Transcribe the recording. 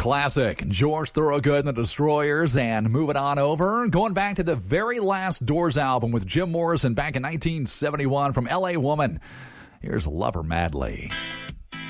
classic. George Thorogood and the Destroyers, and moving on over, going back to the very last Doors album with Jim Morrison back in 1971 from L.A. Woman. Here's Love Her Madly.